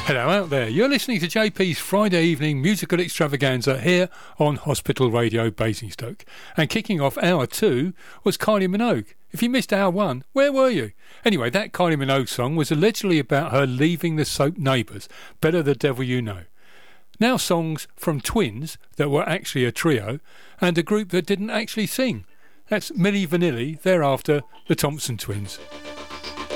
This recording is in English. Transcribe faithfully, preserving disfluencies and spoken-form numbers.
Hello out there, you're listening to J P's Friday evening musical extravaganza here on Hospital Radio Basingstoke. And kicking off hour two was Kylie Minogue. If you missed hour one, where were you? Anyway, that Kylie Minogue song was allegedly about her leaving the soap Neighbours, Better the Devil You Know. Now songs from twins that were actually a trio and a group that didn't actually sing. That's Milli Vanilli, thereafter the Thompson Twins.